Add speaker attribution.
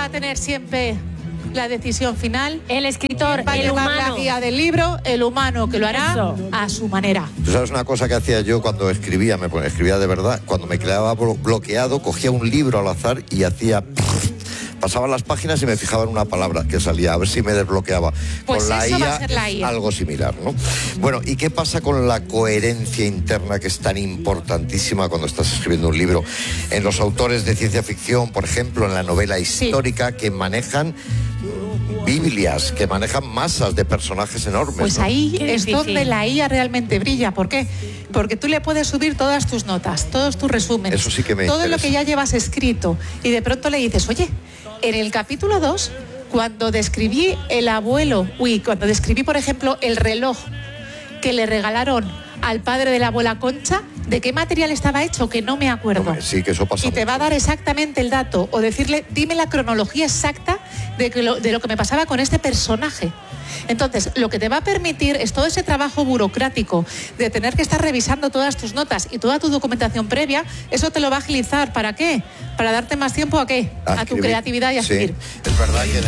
Speaker 1: a tener siempre la decisión final.
Speaker 2: El escritor,
Speaker 1: va a
Speaker 2: el
Speaker 1: llevar
Speaker 2: humano.
Speaker 1: la guía del libro, el humano que lo hará a su manera.
Speaker 3: ¿Tú sabes una cosa que hacía yo cuando escribía? Escribía de verdad. Cuando me quedaba bloqueado, cogía un libro al azar y hacía... Pasaba las páginas y me fijaba en una palabra que salía, a ver si me desbloqueaba.
Speaker 1: Pues
Speaker 3: con la
Speaker 1: eso
Speaker 3: IA,
Speaker 1: va a ser la IA.
Speaker 3: algo similar, ¿no? Bueno, ¿y qué pasa con la coherencia interna, que es tan importantísima cuando estás escribiendo un libro? En los autores de ciencia ficción, por ejemplo, en la novela histórica, que manejan Biblias, que manejan masas de personajes enormes.
Speaker 1: Pues
Speaker 3: ¿no?
Speaker 1: ahí es donde la IA realmente brilla. ¿Por qué? Porque tú le puedes subir todas tus notas, todos tus resúmenes,
Speaker 3: Eso sí que me
Speaker 1: todo
Speaker 3: interesa.
Speaker 1: lo que ya llevas escrito, y de pronto le dices, oye, en el capítulo 2, cuando describí cuando describí, por ejemplo, el reloj que le regalaron al padre de la abuela Concha, ¿de qué material estaba hecho? Que no me acuerdo.
Speaker 3: Hombre, sí, que eso pasa.
Speaker 1: Y te va a dar exactamente el dato, o decirle, dime la cronología exacta de lo que me pasaba con este personaje. Entonces, lo que te va a permitir es todo ese trabajo burocrático de tener que estar revisando todas tus notas y toda tu documentación previa. Eso te lo va a agilizar. ¿Para qué? Para darte más tiempo ¿a qué? A tu
Speaker 3: escribir.
Speaker 1: creatividad y a
Speaker 3: Sí,
Speaker 1: escribir.
Speaker 3: es verdad que